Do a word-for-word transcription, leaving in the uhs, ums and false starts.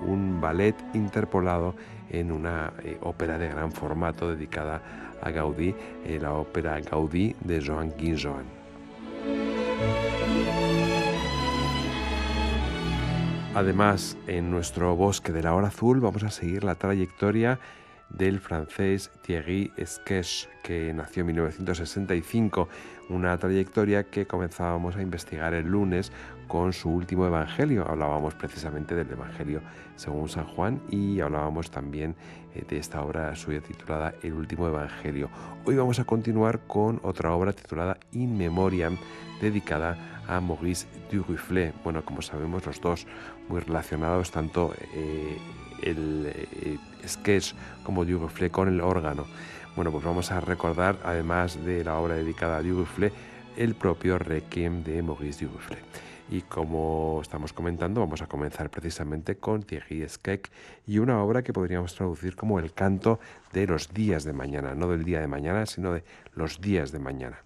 un ballet interpolado en una eh, ópera de gran formato dedicada a Gaudí, eh, la ópera Gaudí de Joan Guinjoan. Además, en nuestro Bosque de la Hora Azul vamos a seguir la trayectoria del francés Thierry Esqueix, que nació en mil novecientos sesenta y cinco, una trayectoria que comenzábamos a investigar el lunes con su último evangelio. Hablábamos precisamente del Evangelio según San Juan y hablábamos también eh, de esta obra suya titulada El último evangelio. Hoy vamos a continuar con otra obra titulada In Memoriam, dedicada a Maurice Duruflé. Bueno, como sabemos, los dos muy relacionados, tanto eh, el eh, Esqueix como Duruflé con el órgano. Bueno, pues vamos a recordar, además de la obra dedicada a Duruflé, el propio Requiem de Maurice Duruflé. Y como estamos comentando, vamos a comenzar precisamente con Thierry Esqueix y una obra que podríamos traducir como el canto de los días de mañana, no del día de mañana, sino de los días de mañana.